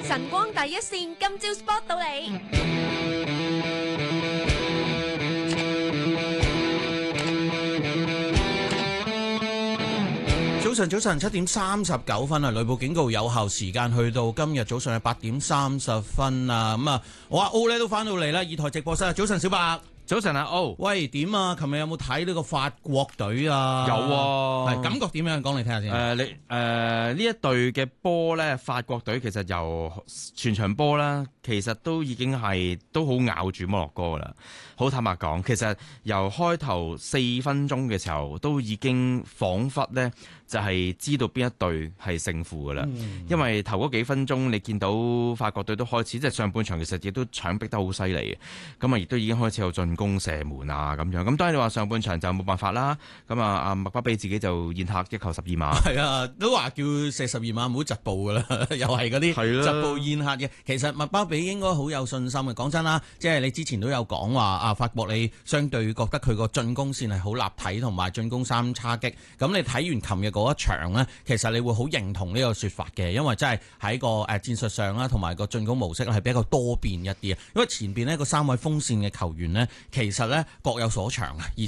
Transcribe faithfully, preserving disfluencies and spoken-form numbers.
晨光第一線，今朝 spot 到你。 早晨，早晨，七點三十九分啊！雷暴警告有效時間去到今日早上嘅八點三十分啊！咁啊，我阿 O 咧都翻到嚟啦，二台直播室。早晨，小白。 早晨啊 O， 喂，點啊？琴日有冇睇呢個法國隊啊？ 有喎， 係感覺點樣？講嚟聽下先。 誒、呃，你誒呢、呃、一隊嘅波咧，法國隊其實由全場波啦，其實都已經係都好咬住摩洛哥噶啦。好坦白講，其實由開頭四分鐘嘅時候，都已經彷彿咧就係、是、知道邊一隊係勝負噶啦。嗯、因為頭嗰幾分鐘，你見到法國隊都開始即係上半場其實亦都搶逼得好犀利嘅，咁啊亦都已經開始有進攻射門啊咁樣。咁當然你話上半場就冇辦法啦。咁啊阿麥巴比自己就宴客一球十二碼。 係啊，都話叫射十二碼唔好疾步噶啦，又係嗰啲疾步宴客嘅。其實麥巴比應該好有信心嘅。講真啦，即係你之前都有講話。啊！法國你相對覺得佢個進攻線係好立體同埋進攻三叉戟，咁你睇完琴日嗰一場呢，其實你會好認同呢個說法嘅，因為真係喺個誒戰術上啦，同埋個進攻模式係比較多變一啲啊。因為前邊呢個三位鋒線嘅球員呢，其實呢各有所長啊。